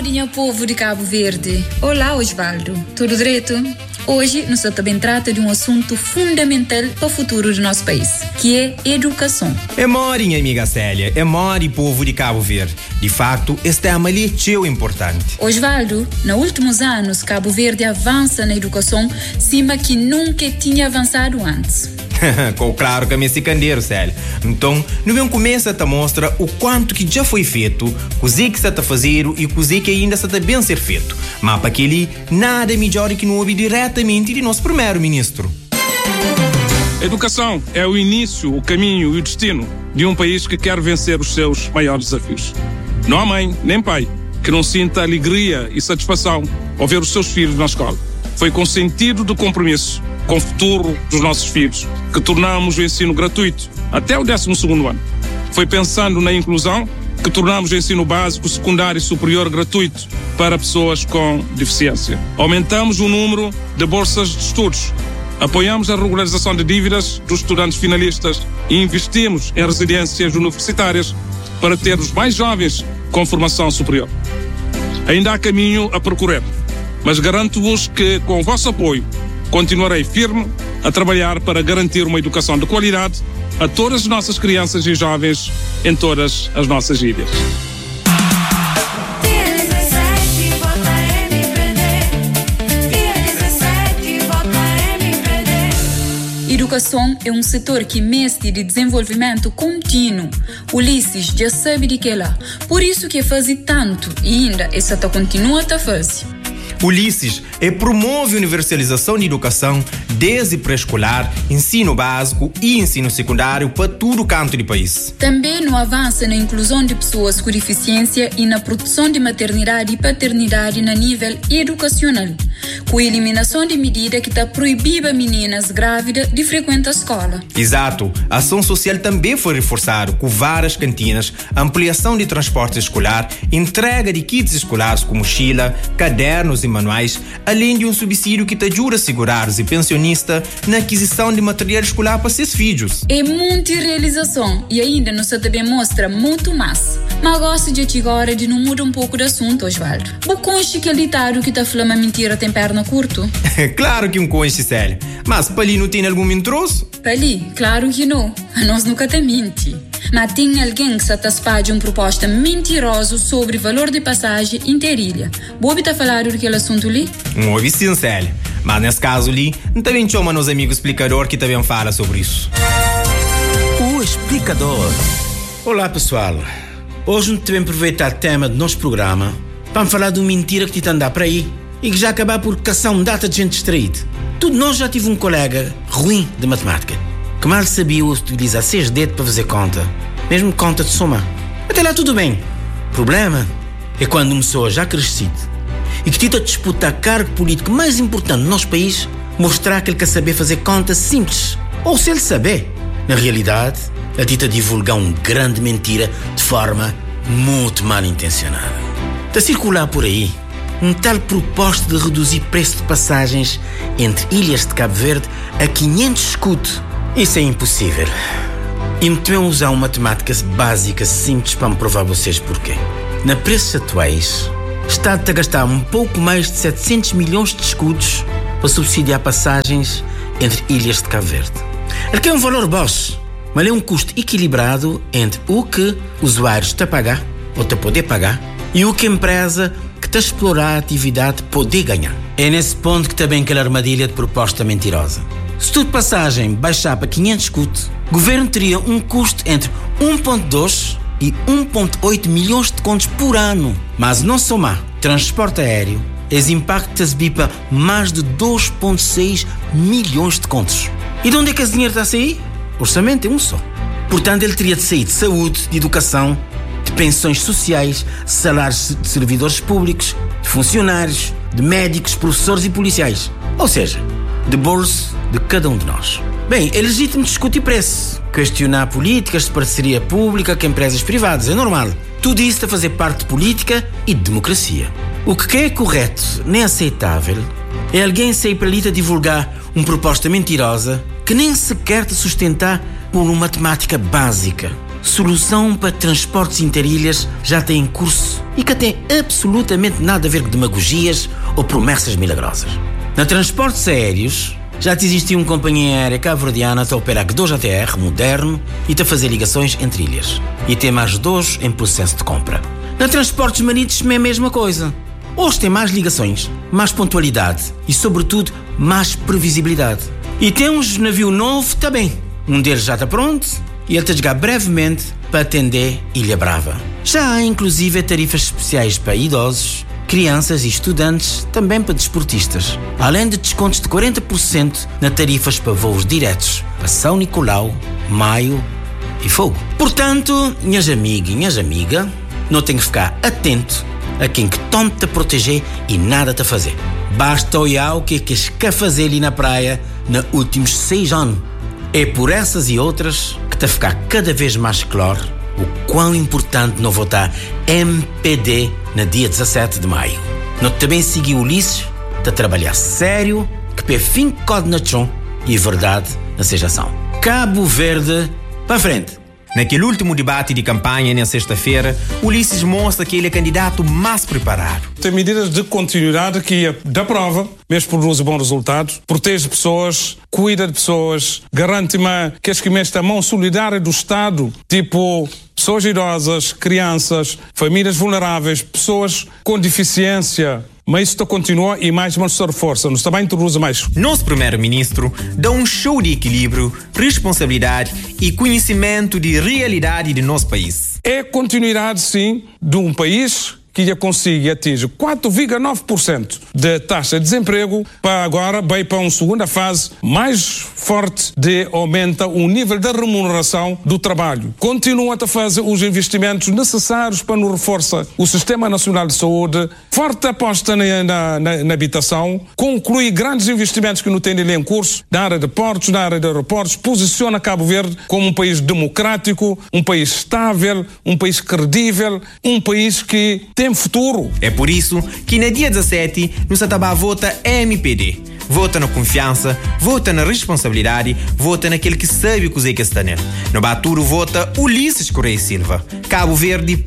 Morinha, povo de Cabo Verde. Olá, Osvaldo. Tudo direito? Hoje, nós também trata de um assunto fundamental para o futuro do nosso país, que é educação. É Morinha, amiga Célia. É Mori, povo de Cabo Verde. De fato, este tema é tão importante. Osvaldo, nos últimos anos, Cabo Verde avança na educação, cima que nunca tinha avançado antes. Claro que é esse candeiro, Célia. Então, no bem começa a mostrar o quanto que já foi feito, o que está a fazer e o que ainda está bem ser feito. Mas para aquele, nada melhor que não ouvir diretamente de nosso primeiro-ministro. Educação é o início, o caminho e o destino de um país que quer vencer os seus maiores desafios. Não há mãe, nem pai, que não sinta alegria e satisfação ao ver os seus filhos na escola. Foi com sentido de compromisso com o futuro dos nossos filhos que tornamos o ensino gratuito até o 12º ano. Foi pensando na inclusão que tornamos o ensino básico, secundário e superior gratuito para pessoas com deficiência. Aumentamos o número de bolsas de estudos, apoiamos a regularização de dívidas dos estudantes finalistas e investimos em residências universitárias para ter os mais jovens com formação superior. Ainda há caminho a percorrer, mas garanto-vos que, com o vosso apoio, continuarei firme a trabalhar para garantir uma educação de qualidade a todas as nossas crianças e jovens em todas as nossas ilhas. Educação é um setor que mexe de desenvolvimento contínuo. Ulisses já sabe de que é lá. Por isso que faz tanto e ainda essa continua a fazer. Ulisses promove a universalização de educação desde pré-escolar, ensino básico e ensino secundário para todo o canto do país. Também não avança na inclusão de pessoas com deficiência e na proteção de maternidade e paternidade na nível educacional, com a eliminação de medida que está proibindo meninas grávidas de frequentar a escola. Exato. A ação social também foi reforçada com várias cantinas, ampliação de transporte escolar, entrega de kits escolares com mochila, cadernos e manuais, além de um subsídio que te ajuda a segurar os pensionistas na aquisição de material escolar para seus filhos. É muita realização e ainda nos também mostra muito mais. Mas gosto de te agora de não mudar um pouco de assunto, Osvaldo. O conche que é ditado que está falando mentira tem perna curto? Claro que um conche, Célia. Mas para ali não tem algum mentiroso? Para ali, claro que não. Nós nunca te mente. Mas tem alguém que está espalhando uma proposta mentirosa sobre valor de passagem interilha. Bobi está falando daquele assunto ali? Não ouvi sim, Célia. Mas nesse caso ali, também chama nos amigos explicador que também fala sobre isso. O explicador. Olá, pessoal. Hoje não também aproveitar o tema do nosso programa para falar de uma mentira que te anda para aí e que já acaba por caçar um data de gente distraída. Tudo nós já tive um colega ruim de matemática que mal sabia utilizar 6 dedos para fazer conta, mesmo conta de soma. Até lá tudo bem. O problema é quando uma pessoa já crescida e que tenta disputar cargo político mais importante do nosso país, mostrar que ele quer saber fazer conta simples. Ou se ele saber, na realidade, ele tenta divulgar uma grande mentira de forma muito mal intencionada. Está a circular por aí uma tal proposta de reduzir preço de passagens entre ilhas de Cabo Verde a 500 escudos. Isso é impossível. E me também usar uma matemática básica simples para me provar a vocês porquê. Na preços atuais, o Estado está a gastar um pouco mais de 700 milhões de escudos para subsidiar passagens entre ilhas de Cabo Verde. Aqui é um valor baixo, mas é um custo equilibrado entre o que o usuário está a pagar, ou está a poder pagar, e o que a empresa que está a explorar a atividade pode ganhar. É nesse ponto que também aquela armadilha de proposta mentirosa. Se tudo passagem baixar para 500 escudos, o governo teria um custo entre 1,2 e 1,8 milhões de contos por ano. Mas não somar transporte aéreo, esse impacto se para mais de 2,6 milhões de contos. E de onde é que esse dinheiro está a sair? O orçamento é um só. Portanto, ele teria de sair de saúde, de educação, de pensões sociais, salários de servidores públicos, de funcionários, de médicos, professores e policiais. Ou seja, de bolso de cada um de nós. Bem, é legítimo discutir preço, questionar políticas de parceria pública com empresas privadas, é normal. Tudo isso está a fazer parte de política e de democracia. O que é correto, nem aceitável, é alguém sair para ali a divulgar uma proposta mentirosa que nem sequer te sustentar por uma matemática básica. Solução para transportes interilhas já tem em curso e que tem absolutamente nada a ver com demagogias ou promessas milagrosas. Na transportes aéreos, já te existe uma companhia aérea cabo-verdiana a operar 2 ATR moderno e a fazer ligações entre ilhas. E tem mais 2 em processo de compra. Na transportes marítimos é a mesma coisa. Hoje tem mais ligações, mais pontualidade e, sobretudo, mais previsibilidade. E tem uns navio novo também. Um deles já está pronto e ele está a chegar brevemente para atender Ilha Brava. Já há, inclusive, tarifas especiais para idosos, crianças e estudantes, também para desportistas. Além de descontos de 40% na tarifas para voos diretos para São Nicolau, Maio e Fogo. Portanto, minhas amigas e minhas amigas, não tem que ficar atento a quem que toma-te a proteger e nada te a fazer. Basta olhar o que quer fazer ali na praia nos últimos 6 anos. É por essas e outras que está a ficar cada vez mais claro o quão importante não votar MPD no dia 17 de maio. Não também seguir Ulisses de trabalhar sério, que pé fim code na chão e verdade na sejação. Cabo Verde, para frente. Naquele último debate de campanha, na sexta-feira, Ulisses mostra que ele é candidato mais preparado. Tem medidas de continuidade que da prova, mesmo produz bons resultados, protege pessoas, cuida de pessoas, garante que as que a mão solidária do Estado, tipo pessoas idosas, crianças, famílias vulneráveis, pessoas com deficiência. Mas isto continua e mais uma força, nos também introduz mais. Nosso primeiro-ministro dá um show de equilíbrio, responsabilidade e conhecimento de realidade do nosso país. É continuidade, sim, de um país que já consiga atingir 4,9% de taxa de desemprego, para agora vai para uma segunda fase mais forte de aumenta o nível de remuneração do trabalho. Continua a fazer os investimentos necessários para nos reforçar o Sistema Nacional de Saúde, forte aposta na habitação, conclui grandes investimentos que não têm em curso, na área de portos, na área de aeroportos, posiciona Cabo Verde como um país democrático, um país estável, um país credível, um país que tem futuro. É por isso que no dia 17 nos Atabá vota MPD. Vota na confiança, vota na responsabilidade, vota naquele que sabe o que está nele. No Baturo vota Ulisses Correia Silva. Cabo Verde